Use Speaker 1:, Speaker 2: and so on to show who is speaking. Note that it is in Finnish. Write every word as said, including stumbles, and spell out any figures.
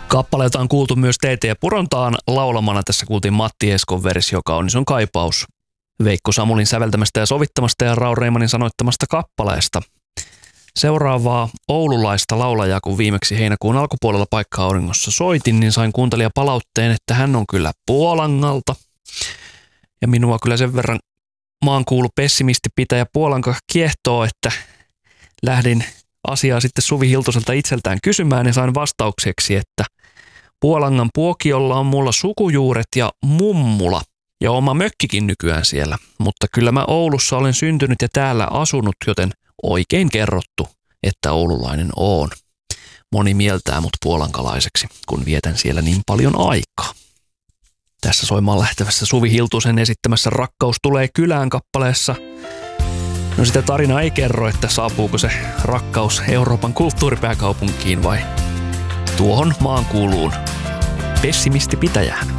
Speaker 1: Kappaleita on kuultu myös T T Purontaan laulamana. Tässä kuultiin Matti Eskon versio Kaunis on kaipaus Veikko Samulin säveltämästä ja sovittamasta ja Raul Reimanin sanoittamasta kappaleesta. Seuraavaa oululaista laulajaa, kun viimeksi heinäkuun alkupuolella Paikka-auringossa soitin, niin sain kuuntelija palautteen, että hän on kyllä Puolangalta. Ja minua kyllä sen verran maan kuulu pessimisti pitää ja Puolanka kiehtoo, että lähdin asiaa sitten Suvi Hiltuselta itseltään kysymään ja sain vastaukseksi, että Puolangan Puokiolla on mulla sukujuuret ja mummula ja oma mökkikin nykyään siellä, mutta kyllä mä Oulussa olen syntynyt ja täällä asunut, joten oikein kerrottu, että oululainen oon. Moni mieltää mut puolankalaiseksi, kun vietän siellä niin paljon aikaa. Tässä soimaan lähtevässä Suvi Hiltusen esittämässä Rakkaus tulee kylään -kappaleessa. No sitä tarina ei kerro, että saapuuko se rakkaus Euroopan kulttuuripääkaupunkiin vai tuohon maankuuluun pessimistipitäjään.